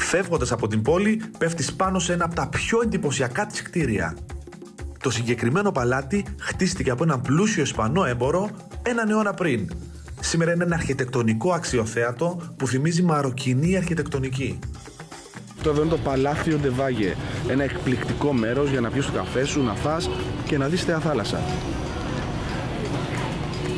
Φεύγοντας από την πόλη, πέφτεις πάνω σε ένα από τα πιο εντυπωσιακά της κτίρια. Το συγκεκριμένο παλάτι χτίστηκε από έναν πλούσιο Ισπανό έμπορο έναν αιώνα πριν. Σήμερα είναι ένα αρχιτεκτονικό αξιοθέατο που θυμίζει μαροκινή αρχιτεκτονική. Αυτό εδώ είναι το Παλάθιο Ντεβάγε. Ένα εκπληκτικό μέρος για να πιεις το καφέ σου, να φας και να δεις τη θάλασσα.